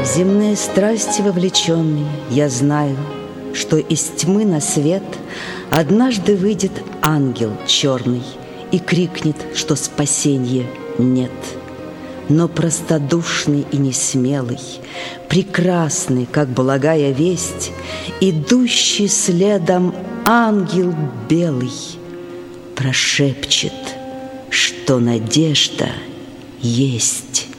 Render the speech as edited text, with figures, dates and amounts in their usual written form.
Земные страсти вовлеченный, я знаю, что из тьмы на свет однажды выйдет ангел черный и крикнет, что спасенья нет. Но простодушный и несмелый, прекрасный, как благая весть, идущий следом ангел белый прошепчет, что надежда есть.